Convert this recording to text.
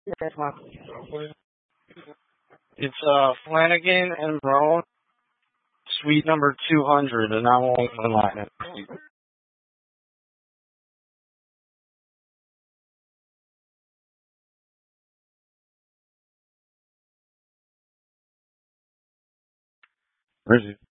It's Flanagan and Brown, suite number 200, and I won't line it. Where is it?